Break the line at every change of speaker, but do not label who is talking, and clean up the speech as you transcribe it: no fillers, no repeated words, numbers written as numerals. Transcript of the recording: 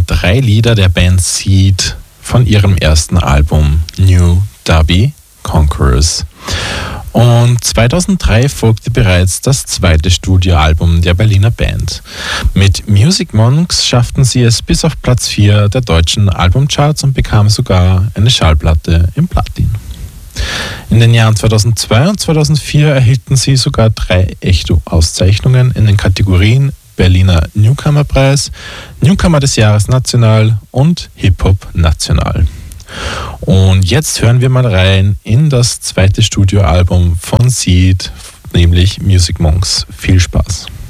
waren 3 Lieder der Band Seed von ihrem ersten Album New Derby Conquerors. Und 2003 folgte bereits das zweite Studioalbum der Berliner Band. Mit Music Monks schafften sie es bis auf Platz 4 der deutschen Albumcharts und bekamen sogar eine Schallplatte im Platin. In den Jahren 2002 und 2004 erhielten sie sogar 3 Echo-Auszeichnungen in den Kategorien Berliner Newcomer-Preis, Newcomer des Jahres National und Hip-Hop National. Und jetzt hören wir mal rein in das zweite Studioalbum von Seed, nämlich Music Monks. Viel Spaß!